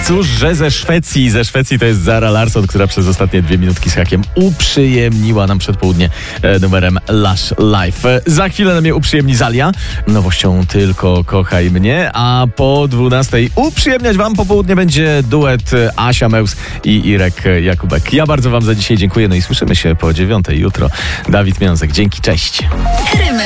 cóż, że ze Szwecji to jest Zara Larsson, która przez ostatnie 2 minutki z hakiem uprzyjemniła nam przedpołudnie numerem Lush Life. Za chwilę na mnie uprzyjemni Zalia, nowością Tylko kochaj mnie, a po 12 uprzyjemniać wam popołudnie będzie duet Asia Meus i Irek Jakubek. Ja bardzo wam za dzisiaj dziękuję, no i słyszymy się po 9 jutro. Dawid Miązek, dzięki, cześć.